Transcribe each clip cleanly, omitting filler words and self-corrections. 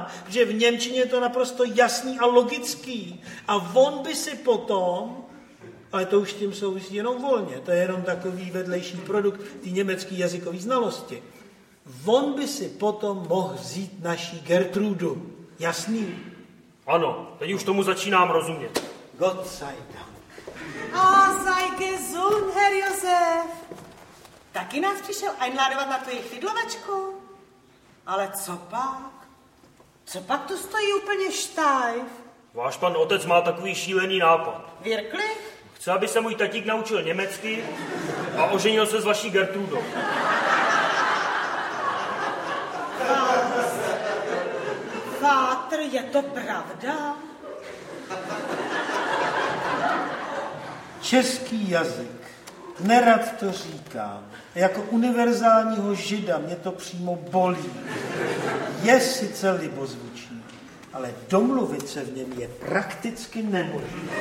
že v němčině je to naprosto jasný a logický. A on by si potom, ale to už s tím souvisí jenom volně, to je jenom takový vedlejší produkt té německé jazykové znalosti. On by si potom mohl vzít naší Gertrudu. Jasný? Ano, teď už tomu začínám rozumět. Gott sei Dank. Sei gesund, Herr Josef. Taky nás přišel einladovat na tvoji chydlovačku? Ale co pak? Co pak tu stojí úplně štajf? Váš pan otec má takový šílený nápad. Wirklich? Chce, aby se můj tatík naučil německy a oženil se s vaší Gertrudou. Vátr, je to pravda? Český jazyk, nerad to říkám, jako univerzálního žida mě to přímo bolí. Je sice libozvučný, ale domluvit se v něm je prakticky nemožné.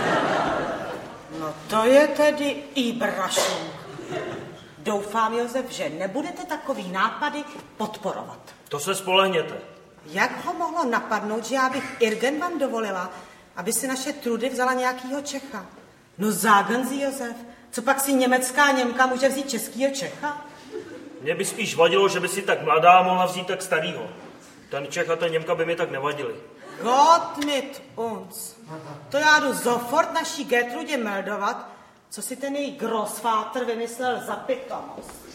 No to je tedy Ibrašung. Doufám, Josef, že nebudete takový nápady podporovat. To se spolehněte. Jak ho mohlo napadnout, že já bych irgendwann dovolila, aby si naše Trudy vzala nějakýho Čecha? No sagen Sie, Josef, co pak si německá Němka může vzít českýho Čecha? Mně by spíš vadilo, že by si tak mladá mohla vzít tak starýho. Ten Čech a ten Němka by mi tak nevadili. Gott mit uns. To já jdu sofort naší Gertrudě meldovat, co si ten její Großvater vymyslel za pitomost.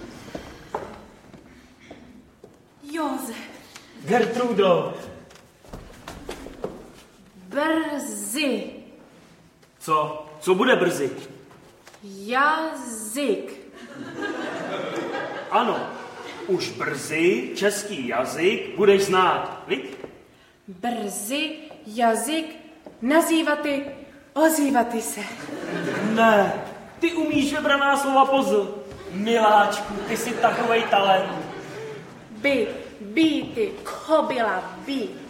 Josef. Gertrudo. Brzy. Co? Co bude brzy? Jazyk. Ano, už brzy český jazyk budeš znát, viď? Brzy jazyk nazývaty, ozývaty se. Ne, ty umíš vybraná slova pozl. Miláčku, ty jsi takovej talent. Být, býty, kobila, být.